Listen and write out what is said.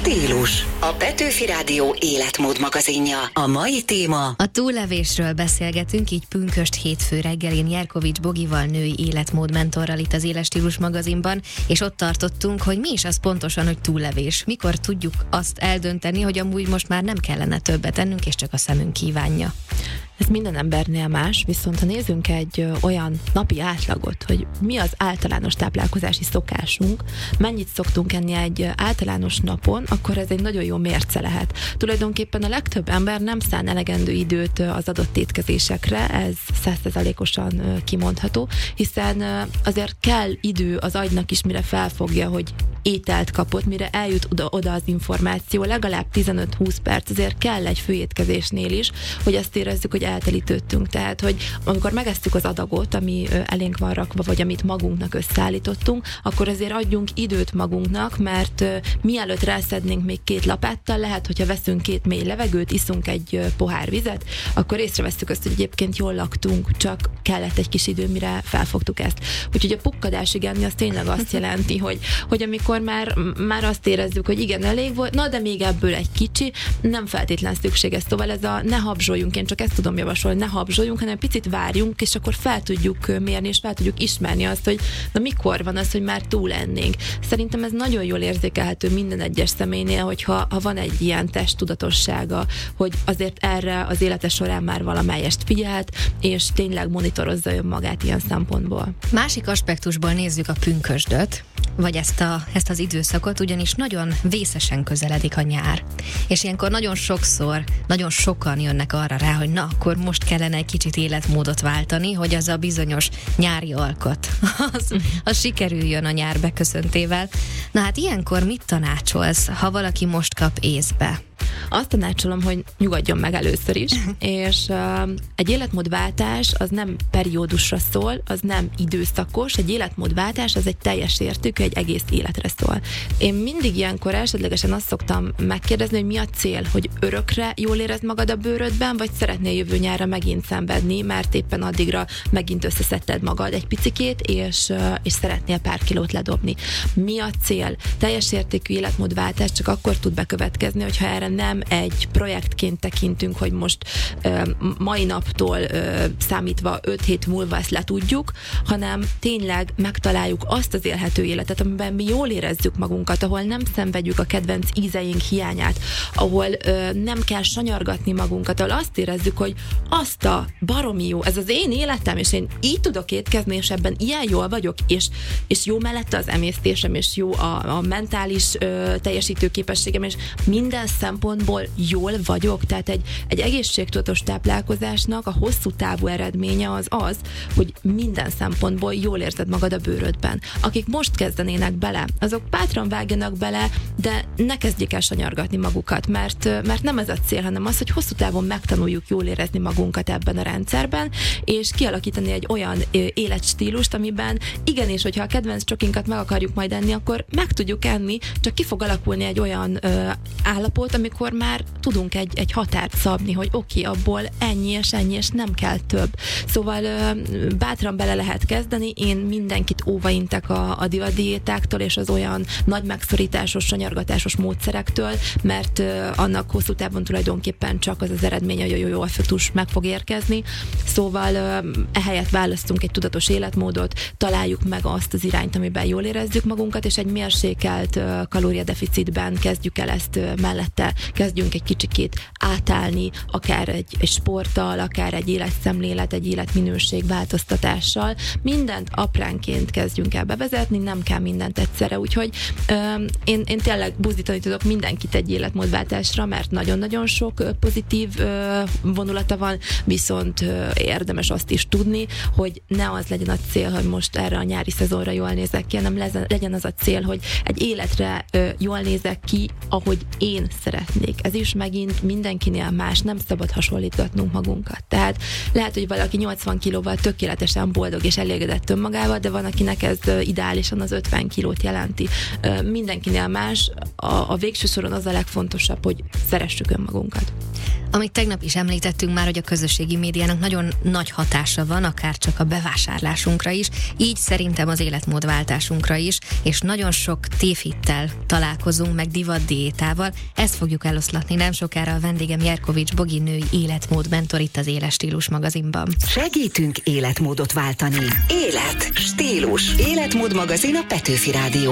Stílus. A Petőfi Rádió életmód magazinja. A mai téma: a túllevésről beszélgetünk, így pünkösd hétfő reggelin Jerkovics Bogival, női életmód mentorral itt az Éles Stílus magazinban, és ott tartottunk, hogy mi is az pontosan, hogy túllevés. Mikor tudjuk azt eldönteni, hogy amúgy most már nem kellene többet ennünk, és csak a szemünk kívánja. Ez minden embernél más, viszont ha nézzünk egy olyan napi átlagot, hogy mi az általános táplálkozási szokásunk, mennyit szoktunk enni egy általános napon, akkor ez egy nagyon jó mérce lehet. Tulajdonképpen a legtöbb ember nem szán elegendő időt az adott étkezésekre, ez 100%-osan kimondható, hiszen azért kell idő az agynak is, mire felfogja, hogy ételt kapott, mire eljut oda az információ, legalább 15-20 perc azért kell egy főétkezésnél is, hogy azt érezzük, hogy eltelítődtünk. Tehát, hogy amikor megesszük az adagot, ami elénk van rakva, vagy amit magunknak összeállítottunk, akkor azért adjunk időt magunknak, mert mielőtt rászednénk még 2 lapáttal, lehet, hogyha veszünk 2 mély levegőt, iszunk egy pohár vizet, akkor észreveszünk azt, hogy egyébként jól laktunk, csak kellett egy kis idő, mire felfogtuk ezt. Úgyhogy a pukkadásig enni az tényleg azt jelenti, hogy amikor már azt érezzük, hogy igen, elég volt, na de még ebből egy kicsi, nem feltétlen szükséges. Szóval ez a ne habzsoljunk, én csak ezt tudom javasolni, ne habzsoljunk, hanem picit várjunk, és akkor fel tudjuk mérni, és fel tudjuk ismerni azt, hogy na mikor van az, hogy már túl ennénk. Szerintem ez nagyon jól érzékelhető minden egyes személynél, hogyha van egy ilyen testtudatossága, hogy azért erre az élete során már valamelyest figyelt, és tényleg monitorozza önmagát ilyen szempontból. Másik aspektusból nézzük a pünkösdöt, vagy ezt az időszakot, ugyanis nagyon vészesen közeledik a nyár. És ilyenkor nagyon sokan jönnek arra rá, hogy na, akkor most kellene egy kicsit életmódot váltani, hogy az a bizonyos nyári alkat, az sikerüljön a nyár beköszöntével. Na hát ilyenkor mit tanácsolsz, ha valaki most kap észbe? Azt tanácsolom, hogy nyugodjon meg először is, és egy életmódváltás az nem periódusra szól, az nem időszakos, egy életmódváltás az egy teljes értékű, egy egész életre szól. Én mindig ilyenkor elsődlegesen azt szoktam megkérdezni, hogy mi a cél, hogy örökre jól érezd magad a bőrödben, vagy szeretnél jövő nyárra megint szenvedni, mert éppen addigra megint összeszedted magad egy picikét, és szeretnél pár kilót ledobni. Mi a cél? Teljes értékű életmódváltás csak akkor tud bekövetkezni, hogyha erre nem egy projektként tekintünk, hogy most mai naptól számítva 5 hét múlva ezt letudjuk, hanem tényleg megtaláljuk azt az élhető életet, amiben mi jól érezzük magunkat, ahol nem szenvedjük a kedvenc ízeink hiányát, ahol nem kell sanyargatni magunkat, ahol azt érezzük, hogy azt a baromi jó, ez az én életem, és én így tudok étkezni, és ebben ilyen jól vagyok, és jó mellette az emésztésem, és jó a mentális teljesítőképességem, és minden szempontból jól vagyok, tehát egy egészségtudatos táplálkozásnak a hosszú távú eredménye az, hogy minden szempontból jól érzed magad a bőrödben. Akik most kezdenének bele, azok bátran vágjanak bele, de ne kezdjék el sanyargatni magukat, mert nem ez a cél, hanem az, hogy hosszú távon megtanuljuk jól érezni magunkat ebben a rendszerben, és kialakítani egy olyan életstílust, amiben igenis, hogyha a kedvenc csokinkat meg akarjuk majd enni, akkor meg tudjuk enni, csak ki fog alakulni egy olyan állapot, amikor már tudunk egy határt szabni, hogy oké, abból ennyi és nem kell több. Szóval bátran bele lehet kezdeni, én mindenkit óvaintek a divatdiétáktól és az olyan nagy megszorításos, sanyargatásos módszerektől, mert annak hosszú távon tulajdonképpen csak az eredménye, hogy a jó effektus meg fog érkezni. Szóval ehelyett választunk egy tudatos életmódot, találjuk meg azt az irányt, amiben jól érezzük magunkat, és egy mérsékelt kalóriadeficitben kezdjük el ezt mellette, kezdjünk egy kicsikét átállni, akár egy sporttal, akár egy életszemlélet, egy életminőség változtatással. Mindent apránként kezdjünk el bevezetni, nem kell mindent egyszerre, úgyhogy én tényleg buzdítani tudok mindenkit egy életmódváltásra, mert nagyon-nagyon sok pozitív vonulata van, viszont érdemes azt is tudni, hogy ne az legyen a cél, hogy most erre a nyári szezonra jól nézek ki, hanem legyen az a cél, hogy egy életre jól nézek ki, ahogy én szeretnék. Ez is megint mindenkinél más, nem szabad hasonlítgatnunk magunkat. Tehát lehet, hogy valaki 80 kilóval tökéletesen boldog és elégedett önmagával, de van, akinek ez ideálisan az 50 kilót jelenti. Mindenkinél más, a végső soron az a legfontosabb, hogy szeressük önmagunkat. Amit tegnap is említettünk már, hogy a közösségi médiának nagyon nagy hatása van, akár csak a bevásárlásunkra is, így szerintem az életmódváltásunkra is, és nagyon sok tévhittel találkozunk, meg divatdiétával. Ezt fogjuk eloszlatni nem sokára. A vendégem Jerkovics Bogi női életmódmentor itt az Éles Stílus magazinban. Segítünk életmódot váltani. Élet, stílus, életmód magazin a Petőfi Rádió.